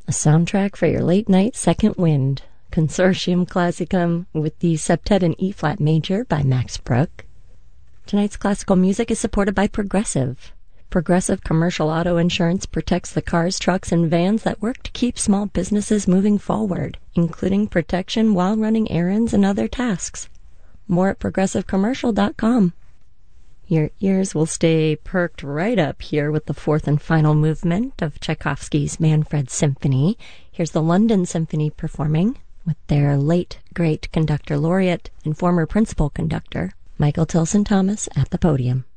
a soundtrack for your late night second wind. Consortium Classicum with the Septet in E-flat major by Max Bruch. Tonight's classical music is supported by Progressive. Progressive Commercial Auto Insurance protects the cars, trucks, and vans that work to keep small businesses moving forward, including protection while running errands and other tasks. More at progressivecommercial.com. Your ears will stay perked right up here with the fourth and final movement of Tchaikovsky's Manfred Symphony. Here's the London Symphony performing with their late, great conductor laureate and former principal conductor, Michael Tilson Thomas, at the podium.